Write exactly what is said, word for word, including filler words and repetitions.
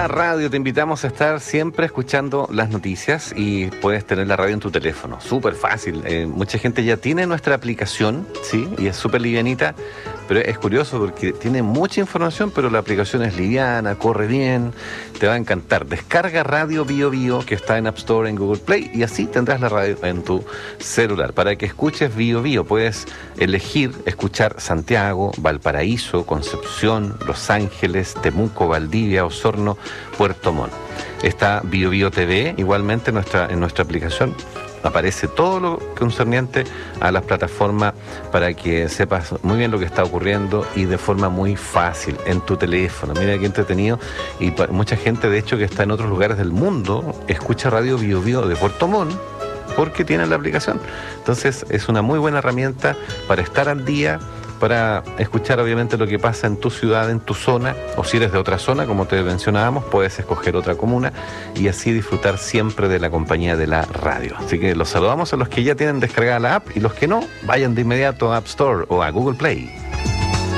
la radio. Te invitamos a estar siempre escuchando las noticias y puedes tener la radio en tu teléfono. Súper fácil. Eh, mucha gente ya tiene nuestra aplicación, ¿sí? Y es súper livianita, pero es curioso porque tiene mucha información, pero la aplicación es liviana, corre bien, te va a encantar. Descarga Radio Bio Bio, que está en App Store, en Google Play, y así tendrás la radio en tu celular. Para que escuches Bio Bio, puedes elegir escuchar Santiago, Valparaíso, Concepción, Los Ángeles, Temuco, Valdivia, Osorno, Puerto Montt. Está Bio Bio T V, igualmente en nuestra, en nuestra aplicación. Aparece todo lo concerniente a las plataformas para que sepas muy bien lo que está ocurriendo y de forma muy fácil en tu teléfono. Mira qué entretenido. Y mucha gente, de hecho, que está en otros lugares del mundo, escucha Radio Bio Bio de Puerto Montt porque tienen la aplicación. Entonces es una muy buena herramienta para estar al día, para escuchar obviamente lo que pasa en tu ciudad, en tu zona, o si eres de otra zona, como te mencionábamos, puedes escoger otra comuna y así disfrutar siempre de la compañía de la radio. Así que los saludamos a los que ya tienen descargada la app y los que no, vayan de inmediato a App Store o a Google Play.